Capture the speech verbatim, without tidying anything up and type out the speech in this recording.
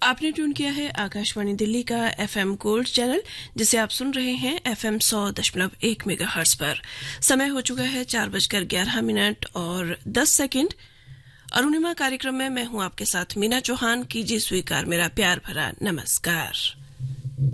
आपने ट्यून किया है आकाशवाणी दिल्ली का एफएम गोल्ड चैनल, जिसे आप सुन रहे हैं एफएम सौ दशमलव एक मेगाहर्ट्ज पर। समय हो चुका है चार बजकर ग्यारह मिनट और दस सेकंड। अरुणिमा कार्यक्रम में मैं हूं आपके साथ मीना चौहान। कीजिए स्वीकार मेरा प्यार भरा नमस्कार।